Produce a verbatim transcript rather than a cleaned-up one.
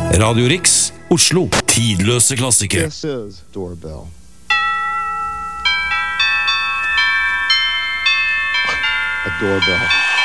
Radio Rix, Oslo. Tidløse klassikere. This is Doorbell. A doorbell.